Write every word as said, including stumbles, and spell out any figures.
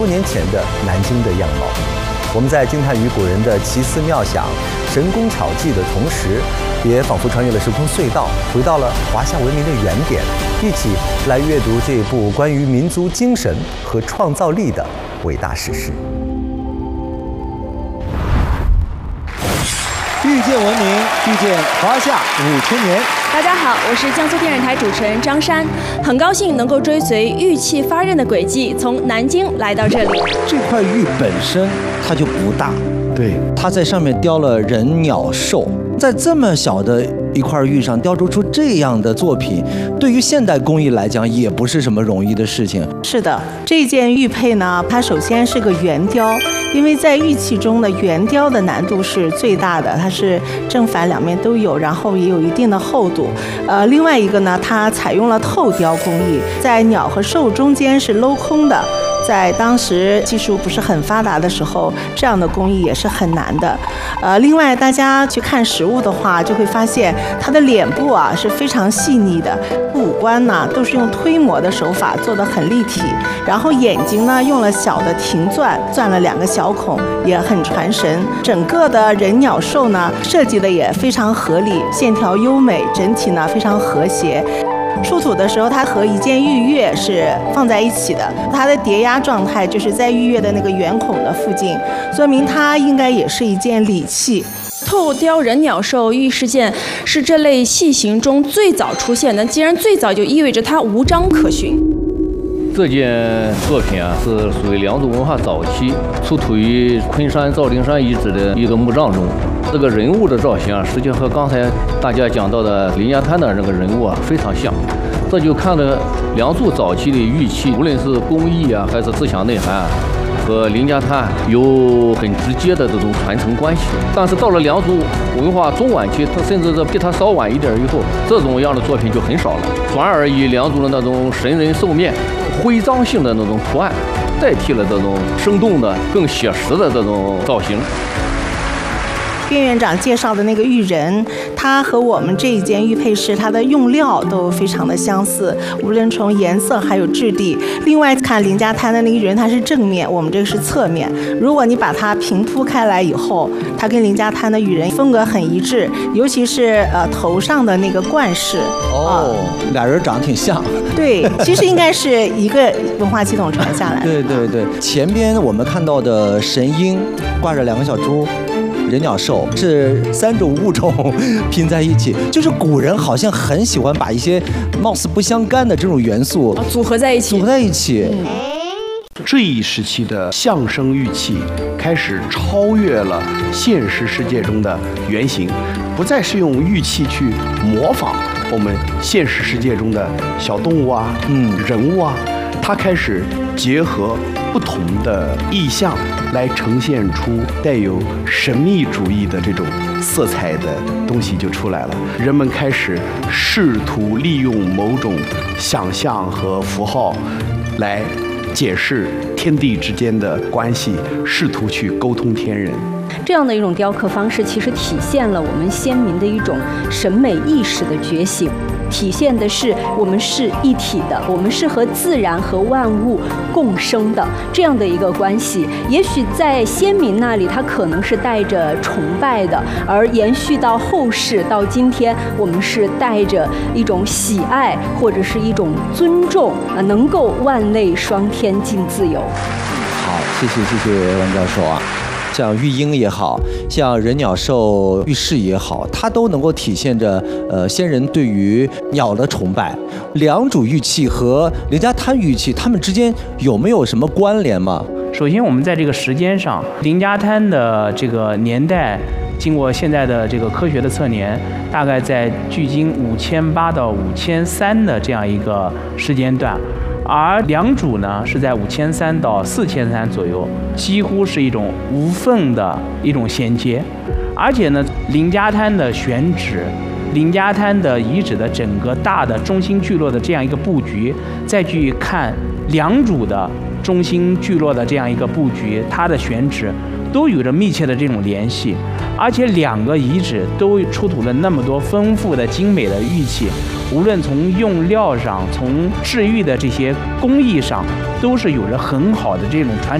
年前的南京的样貌。我们在惊叹于古人的奇思妙想、神工巧技的同时，也仿佛穿越了时空隧道，回到了华夏文明的原点，一起来阅读这部关于民族精神和创造力的伟大史诗。 遇见文明，遇见华夏五千年。 大家好，我是江苏电视台主持人张珊，很高兴能够追随玉器发轫的轨迹，从南京来到这里。 这块玉本身它就不大，对，它在上面雕了人、鸟、兽，在这么小的一块玉上雕琢出这样的作品，对于现代工艺来讲也不是什么容易的事情。 是的，这件玉佩呢，它首先是个圆雕，因为在玉器中呢，圆雕的难度是最大的，它是正反两面都有，然后也有一定的厚度。呃，另外一个呢，它采用了透雕工艺，在鸟和兽中间是镂空的。在当时技术不是很发达的时候，这样的工艺也是很难的。呃，另外大家去看实物的话，就会发现它的脸部啊是非常细腻的，五官呢都是用推磨的手法做得很立体，然后眼睛呢用了小的停钻，钻了两个小孔，也很传神。整个的人鸟兽呢设计的也非常合理，线条优美，整体呢非常和谐。出土的时候，它和一件玉钺是放在一起的，它的叠压状态就是在玉钺的那个圆孔的附近，说明它应该也是一件礼器。 透雕人鸟兽玉饰件是这类器型中最早出现的，既然最早就意味着它无章可循。 这件作品啊，是属于良渚文化早期出土于昆山赵灵山遗址的一个墓葬中。这个人物的造型啊，实际和刚才大家讲到的林家滩的这个人物啊非常像。这就看了良渚早期的玉器，无论是工艺啊，还是思想内涵啊，和林家滩有很直接的这种传承关系。但是到了良渚文化中晚期，它甚至是比它稍晚一点以后，这种样的作品就很少了，反而以良渚的那种神人兽面、徽章性的那种图案，代替了这种生动的、更写实的这种造型。 卞院长介绍的那个玉人，它和我们这一件玉佩饰，它的用料都非常的相似，无论从颜色还有质地。另外看林家滩的那个玉人，它是正面，我们这个是侧面。如果你把它平铺开来以后，它跟林家滩的玉人风格很一致，尤其是呃头上的那个冠饰。 哦，呃、俩人长得挺像。 对，其实应该是一个文化系统传下来。 对对对，前边我们看到的神鹰挂着两个小猪。人鸟兽是三种物种拼在一起，就是古人好像很喜欢把一些貌似不相干的这种元素组合在一起， 组合在一起。 嗯、这一时期的象声玉器开始超越了现实世界中的原型，不再是用玉器去模仿我们现实世界中的小动物啊、嗯、人物啊，它开始结合不同的意象来呈现出带有神秘主义的这种色彩的东西就出来了。人们开始试图利用某种想象和符号来解释天地之间的关系，试图去沟通天人。 这样的一种雕刻方式，其实体现了我们先民的一种审美意识的觉醒，体现的是我们是一体的，我们是和自然和万物共生的这样的一个关系。也许在先民那里，它可能是带着崇拜的，而延续到后世，到今天，我们是带着一种喜爱或者是一种尊重，啊，能够万类霜天竞自由。 好，谢谢谢谢王教授啊。像玉鹰也好，像人鸟兽玉饰也好，它都能够体现着呃先人对于鸟的崇拜。良渚玉器和林家滩玉器，它们之间有没有什么关联吗？ 首先，我们在这个时间上，林家滩的这个年代，经过现在的这个科学的测年，大概在距今五千八到五千三的这样一个时间段。而良渚呢是在五千三到四千三左右，几乎是一种无缝的一种衔接。而且呢，林家滩的选址、林家滩的遗址的整个大的中心聚落的这样一个布局，再去看良渚的中心聚落的这样一个布局，它的选址都有着密切的这种联系。而且两个遗址都出土了那么多丰富的精美的玉器，无论从用料上，从制玉的这些工艺上，都是有着很好的这种传